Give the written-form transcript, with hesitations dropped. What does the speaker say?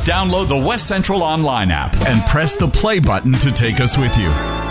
Download the West Central Online app and press the play button to take us with you.